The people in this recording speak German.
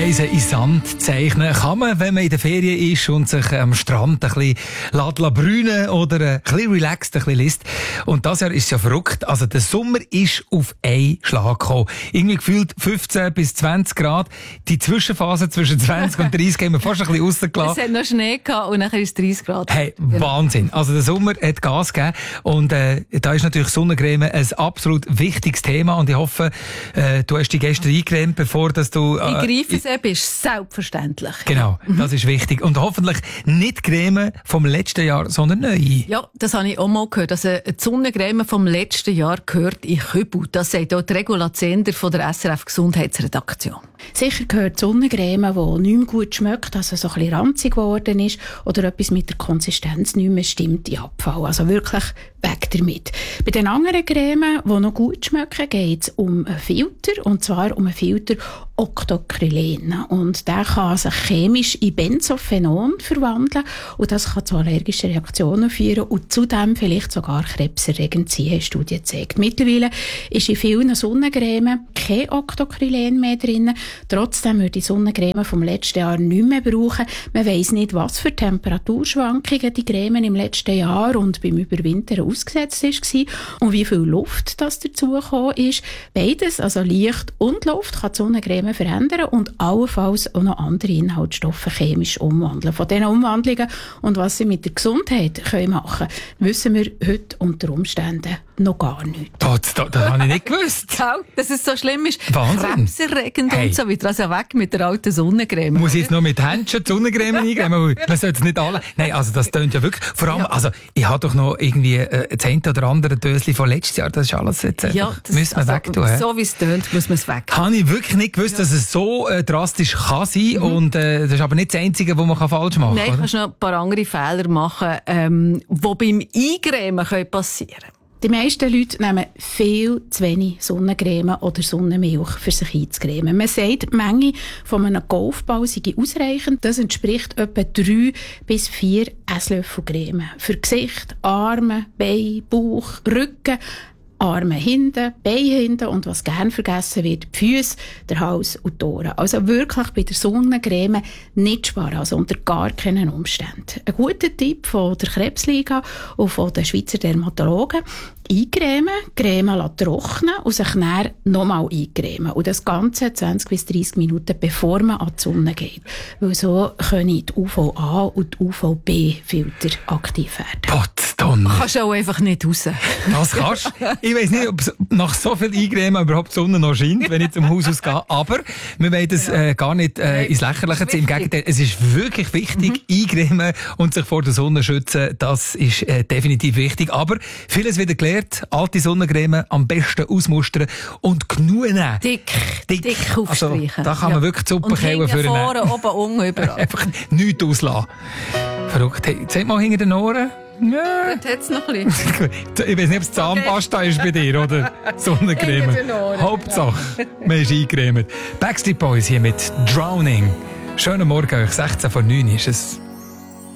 Kreise in Sand zeichnen kann man, wenn man in der Ferien ist und sich am Strand ein bisschen brünen oder ein bisschen relaxed ein bisschen liest. Und das Jahr ist es ja verrückt. Also der Sommer ist auf einen Schlag gekommen. Irgendwie gefühlt 15 bis 20 Grad. Die Zwischenphase zwischen 20 und 30 haben wir fast ein bisschen rausgelassen. Es hat noch Schnee gehabt und dann ist es 30 Grad. Hey, Wahnsinn. Also der Sommer hat Gas gegeben. Und da ist natürlich Sonnencreme ein absolut wichtiges Thema. Und ich hoffe, du hast dich gestern eingecremt, bevor dass du... Die Greifes-App ist selbstverständlich. Genau, das ist wichtig. Und hoffentlich nicht Creme vom letzten Jahr, sondern neue. Ja, das habe ich auch mal gehört. Also die Sonnencreme vom letzten Jahr gehört in Kübel. Das sagt auch die Regula Zehnder von der SRF Gesundheitsredaktion. Sicher gehört Sonnencreme, die nicht mehr gut schmeckt, also so ein bisschen ranzig geworden ist oder etwas mit der Konsistenz nicht mehr stimmt, in Abfall. Also wirklich weg damit. Bei den anderen Cremen, die noch gut schmecken, geht es um einen Filter, und zwar um einen Filter Octocrylene. Und der kann sich chemisch in Benzophenon verwandeln und das kann zu allergischen Reaktionen führen und zudem vielleicht sogar krebserregend sein, haben Studien gezeigt. Mittlerweile ist in vielen Sonnencremen kein Octocrylene mehr drin. Trotzdem würde die Sonnencreme vom letzten Jahr nicht mehr brauchen. Man weiss nicht, was für Temperaturschwankungen die Creme im letzten Jahr und beim Überwintern ausgesetzt war und wie viel Luft das dazugekommen ist. Beides, also Licht und Luft, kann die Sonnencreme verändern und allenfalls auch noch andere Inhaltsstoffe chemisch umwandeln. Von diesen Umwandlungen und was sie mit der Gesundheit machen können, wissen wir heute unter Umständen noch gar nicht. Das habe ich nicht gewusst. Dass es so schlimm ist. Wahnsinn. Krebserregend und so weiter. Also weg mit der alten Sonnencreme. Muss ich jetzt noch mit Händchen die Sonnencreme eingreifen? Man sollte es nicht alle... Nein, also das tönt ja wirklich... Vor allem, also ich habe doch noch irgendwie das eine oder andere Döschen von letztes Jahr. Das ist alles jetzt einfach... müssen wir wegtun. So wie es tönt, muss man es weg. Habe ich wirklich nicht gewusst, dass es so drastisch kann sein. Und das ist aber nicht das Einzige, was man falsch machen kann. Nein, du kannst noch ein paar andere Fehler machen, die beim Eingremen passieren können. Die meisten Leute nehmen viel zu wenig Sonnencreme oder Sonnenmilch für sich einzucremen. Man sagt, die Menge von einem Golfball sei ausreichend. Das entspricht etwa 3 bis 4 Esslöffel Creme. Für Gesicht, Arme, Beine, Bauch, Rücken, Arme hinten, Beine hinten und was gern vergessen wird, die Füße, der Hals und die Ohren. Also wirklich bei der Sonnencreme nicht sparen, also unter gar keinen Umständen. Ein guter Tipp von der Krebsliga und von den Schweizer Dermatologen: eincremen, Creme trocknen und sich dann nochmal eincremen. Und das Ganze 20 bis 30 Minuten, bevor man an die Sonne geht. Weil so können die UVA und die UVB-Filter aktiv werden. Potsdam. Kannst du auch einfach nicht raus. Das kannst du. Ich weiss nicht, ob nach so viel Eincremen überhaupt die Sonne noch scheint, wenn ich zum Haus ausgehe. Aber wir wollen das gar nicht ins Lächerliche ziehen. Im Gegenteil, es ist wirklich wichtig, eincremen und sich vor der Sonne schützen. Das ist definitiv wichtig. Aber vieles wieder gelernt. Alte Sonnencreme am besten ausmustern und genug nehmen. Dick aufstreichen. Also, da kann man wirklich die Suppe käuen für vorne, oben, unten, überall. Einfach nichts auslassen. Verrückt. Hey, zeig mal hinter den Ohren. Ja. Dort hat es noch ein bisschen. Ich weiß nicht, ob es Zahnpasta ist bei dir oder Sonnencreme. Hauptsache, man ist eingecremt. Backstreet Boys hier mit Drowning. Schönen Morgen, 16 vor 9 ist es.